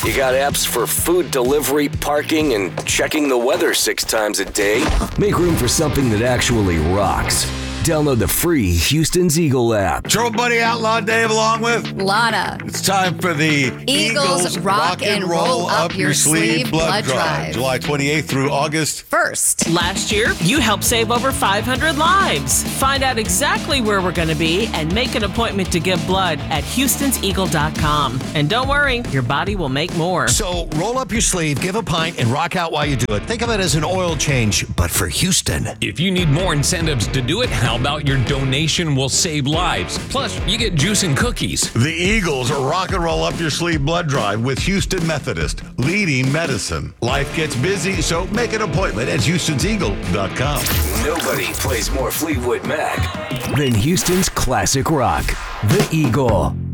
You got apps for food delivery, parking, and checking the weather 6 times a day? Make room for something that actually rocks. Download the free Houston's Eagle app. Show buddy Outlaw Dave along with Lana. It's time for the Eagles Rock and Roll Up Your Sleeve Blood Drive. July 28th through August 1st. Last year, you helped save over 500 lives. Find out exactly where we're going to be and make an appointment to give blood at HoustonsEagle.com. And don't worry, your body will make more. So roll up your sleeve, give a pint, and rock out while you do it. Think of it as an oil change, but for Houston. If you need more incentives to do it, how about your donation will save lives? Plus, you get juice and cookies. The Eagles Rock and Roll Up Your Sleeve Blood Drive with Houston Methodist, leading medicine. Life gets busy, so make an appointment at HoustonsEagle.com. Nobody plays more Fleetwood Mac than Houston's classic rock, The Eagle.